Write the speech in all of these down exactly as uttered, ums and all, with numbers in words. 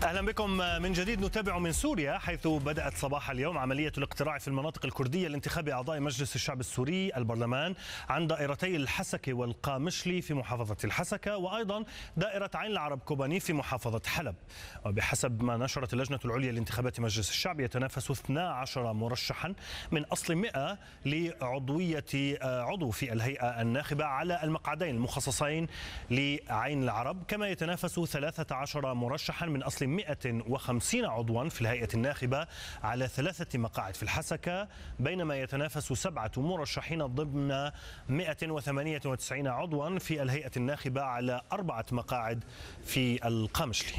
أهلا بكم من جديد. نتابع من سوريا حيث بدأت صباح اليوم عملية الاقتراع في المناطق الكردية لانتخاب أعضاء مجلس الشعب السوري البرلمان عن دائرتي الحسكة والقامشلي في محافظة الحسكة، وأيضا دائرة عين العرب كوباني في محافظة حلب. وبحسب ما نشرت اللجنة العليا لانتخابات مجلس الشعب يتنافس اثني عشر مرشحا من أصل مئة لعضوية عضو في الهيئة الناخبة على المقعدين المخصصين لعين العرب، كما يتنافس ثلاثة عشر مرشحا من أصل مئة وخمسين عضوا في الهيئة الناخبة على ثلاثة مقاعد في الحسكة، بينما يتنافس سبعة مرشحين ضمن مئة وثمانية وتسعين عضوا في الهيئة الناخبة على أربعة مقاعد في القامشلي.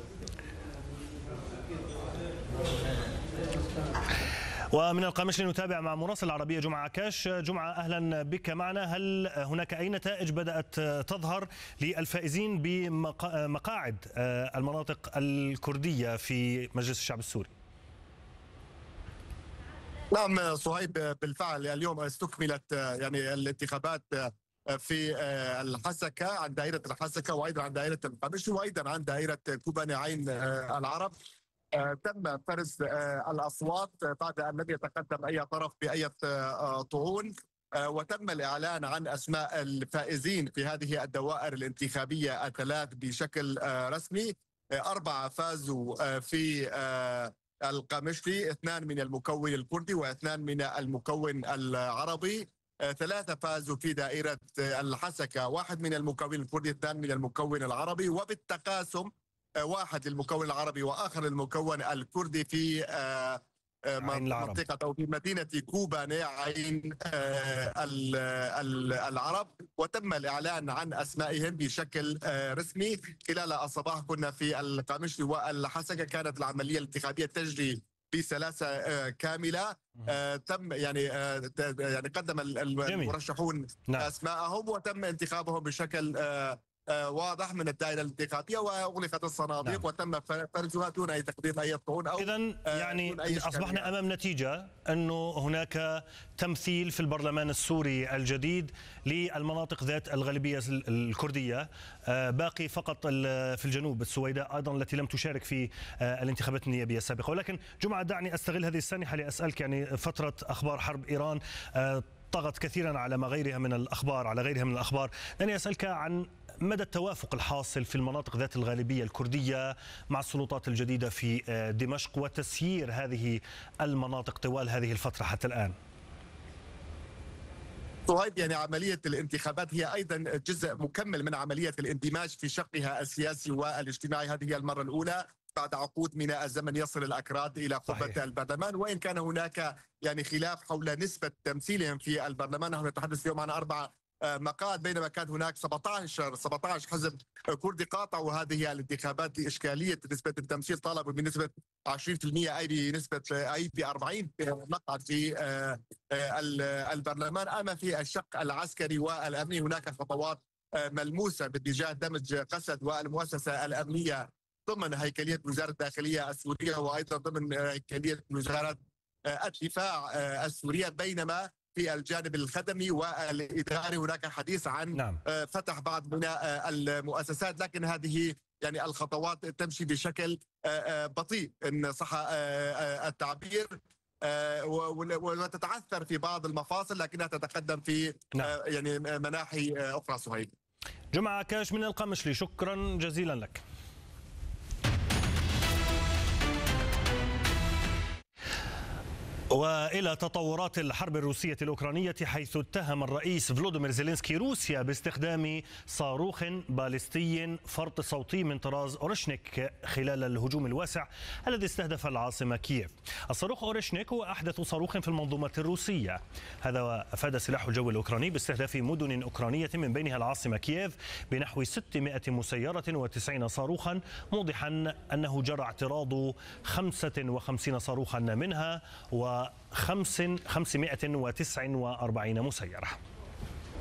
ومن القامشلي نتابع مع مراسل العربية جمعة عكاش. جمعة، أهلا بك معنا. هل هناك أي نتائج بدأت تظهر للفائزين بمقاعد المناطق الكردية في مجلس الشعب السوري؟ نعم صهيب، بالفعل اليوم استكملت يعني الانتخابات في الحسكة عن دائرة الحسكة، وأيضا عن دائرة القامشلي، وأيضا عن دائرة كوباني عين العرب. تم فرز الأصوات بعد أن لم يتقدم أي طرف بأي طعون، وتم الإعلان عن أسماء الفائزين في هذه الدوائر الانتخابية الثلاث بشكل رسمي. أربعة فازوا في القامشلي، اثنان من المكون الكردي واثنان من المكون العربي. ثلاثة فازوا في دائرة الحسكة، واحد من المكون الكردي، اثنان من المكون العربي، وبالتقاسم واحد للمكون العربي واخر للمكون الكردي في منطقه او في مدينه كوباني عين العرب. وتم الاعلان عن اسمائهم بشكل رسمي. خلال الصباح كنا في القامشلي والحسكه، كانت العمليه الانتخابيه تجري بسلاسه كامله. تم يعني يعني قدم المرشحون اسماءهم وتم انتخابهم بشكل واضح من الدائره الانتخابيه، واغلقت الصناديق. نعم. وتم فرزها دون اي تقديم اي طعون او اذا يعني اصبحنا امام نتيجه انه هناك تمثيل في البرلمان السوري الجديد للمناطق ذات الغالبيه الكرديه. باقي فقط في الجنوب السويداء ايضا التي لم تشارك في الانتخابات النيابيه السابقه. ولكن جمعه، دعني استغل هذه السانحه لاسالك، يعني فتره اخبار حرب ايران طغت كثيرا على ما غيرها من الاخبار على غيرها من الاخبار دعني اسالك عن مدى التوافق الحاصل في المناطق ذات الغالبية الكردية مع السلطات الجديدة في دمشق وتسيير هذه المناطق طوال هذه الفترة حتى الآن. صهيب، يعني عملية الانتخابات هي أيضا جزء مكمل من عملية الاندماج في شقها السياسي والاجتماعي. هذه هي المرة الأولى بعد عقود من الزمن يصل الأكراد إلى قبة البرلمان، وإن كان هناك يعني خلاف حول نسبة تمثيلهم في البرلمان. نحن نتحدث اليوم عن أربع مقاعد، بينما كان هناك سبعة عشر حزب كردي قاطعوا هذه الانتخابات لإشكالية نسبة التمثيل، طالبوا بنسبة عشرين بالمئة أي بنسبة أي ب أربعين مقعد في البرلمان. أما في الشق العسكري والأمني هناك خطوات ملموسة باتجاه دمج قسد والمؤسسة الأمنية ضمن هيكلية وزارة الداخلية السورية، وأيضا ضمن هيكلية وزارة الدفاع السورية. بينما في الجانب الخدمي والإداري هناك حديث عن نعم. فتح بعض من المؤسسات، لكن هذه يعني الخطوات تمشي بشكل بطيء إن صح التعبير، وتتعثر في بعض المفاصل لكنها تتقدم في نعم. يعني مناحي أخرى. صهيب. جمعة عكاش من القامشلي، شكرا جزيلا لك. وإلى تطورات الحرب الروسية الأوكرانية، حيث اتهم الرئيس فلوديمير زيلينسكي روسيا باستخدام صاروخ باليستي فرط صوتي من طراز أورشنيك خلال الهجوم الواسع الذي استهدف العاصمة كييف. الصاروخ أورشنيك هو أحدث صاروخ في المنظومة الروسية. هذا وأفاد السلاح الجوي الأوكراني باستهداف مدن أوكرانية من بينها العاصمة كييف بنحو ستمئة مسيرة وتسعين صاروخا، موضحا أنه جرى اعتراض خمسة وخمسين صاروخا منها و خمسمئة وتسعة وأربعين مسيرة.